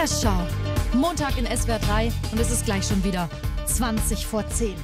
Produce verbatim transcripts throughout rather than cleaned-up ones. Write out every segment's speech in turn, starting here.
Ja, schau. Montag in S W R drei und es ist gleich schon wieder zwanzig vor zehn.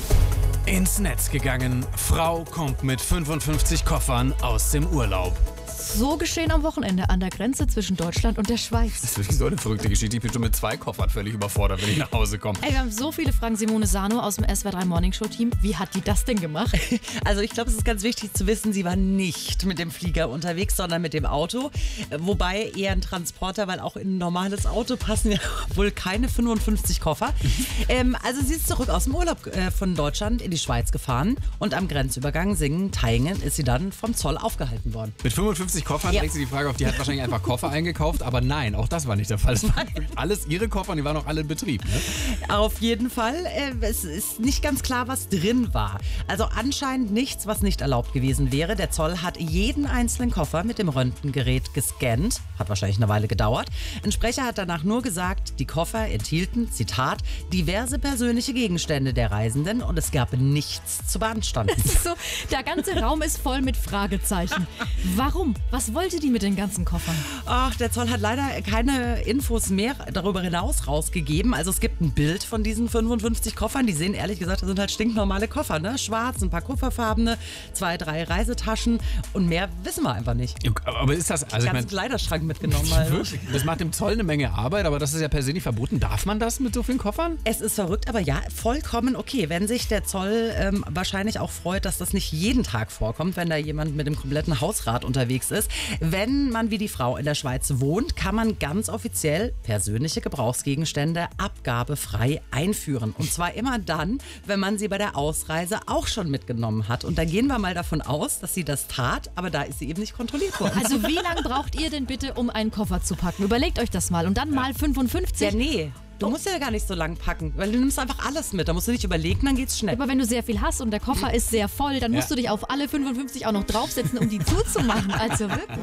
Ins Netz gegangen. Frau kommt mit fünfundfünfzig Koffern aus dem Urlaub. So geschehen am Wochenende an der Grenze zwischen Deutschland und der Schweiz. Das ist wirklich so eine verrückte Geschichte. Ich bin schon mit zwei Koffern völlig überfordert, wenn ich nach Hause komme. Ey, wir haben so viele Fragen. Simone Sano aus dem S W R drei Morning Show Team. Wie hat die das denn gemacht? Also ich glaube, es ist ganz wichtig zu wissen, sie war nicht mit dem Flieger unterwegs, sondern mit dem Auto. Wobei eher ein Transporter, weil auch in ein normales Auto passen ja wohl keine fünfundfünfzig Koffer. ähm, also sie ist zurück aus dem Urlaub äh, von Deutschland in die Schweiz gefahren und am Grenzübergang Singen-Thayngen ist sie dann vom Zoll aufgehalten worden. Mit fünfundfünfzig Koffern Ja. trägt sie die Frage auf, die hat wahrscheinlich einfach Koffer eingekauft, aber nein, auch das war nicht der Fall. Das waren alles ihre Koffer und die waren auch alle in Betrieb. Ne? Auf jeden Fall. Äh, es ist nicht ganz klar, was drin war. Also anscheinend nichts, was nicht erlaubt gewesen wäre. Der Zoll hat jeden einzelnen Koffer mit dem Röntgengerät gescannt. Hat wahrscheinlich eine Weile gedauert. Ein Sprecher hat danach nur gesagt, die Koffer enthielten, Zitat, diverse persönliche Gegenstände der Reisenden und es gab nichts zu beanstanden. So, der ganze Raum ist voll mit Fragezeichen. Warum? Was wollte die mit den ganzen Koffern? Ach, der Zoll hat leider keine Infos mehr darüber hinaus rausgegeben. Also es gibt ein Bild von diesen fünfundfünfzig Koffern. Die sehen ehrlich gesagt, das sind halt stinknormale Koffer, ne? Schwarz, ein paar kupferfarbene, zwei, drei Reisetaschen und mehr wissen wir einfach nicht. Aber ist das, also ich Ganzen meine, Kleiderschrank mitgenommen. Halt. wirklich, das macht dem Zoll eine Menge Arbeit, aber das ist ja per se nicht verboten. Darf man das mit so vielen Koffern? Es ist verrückt, aber ja, vollkommen okay. Wenn sich der Zoll ähm, wahrscheinlich auch freut, dass das nicht jeden Tag vorkommt, wenn da jemand mit dem kompletten Hausrat unterwegs ist. Wenn man wie die Frau in der Schweiz wohnt, kann man ganz offiziell persönliche Gebrauchsgegenstände abgabefrei einführen. Und zwar immer dann, wenn man sie bei der Ausreise auch schon mitgenommen hat. Und da gehen wir mal davon aus, dass sie das tat, aber da ist sie eben nicht kontrolliert worden. Also wie lange braucht ihr denn bitte, um einen Koffer zu packen? Überlegt euch das mal. Und dann mal fünfundfünfzig. Ja, nee. Du musst ja gar nicht so lang packen, weil du nimmst einfach alles mit. Da musst du nicht überlegen, dann geht's schnell. Aber wenn du sehr viel hast und der Koffer ist sehr voll, dann musst Ja. du dich auf alle fünfundfünfzig auch noch draufsetzen, um die zuzumachen. Also wirklich.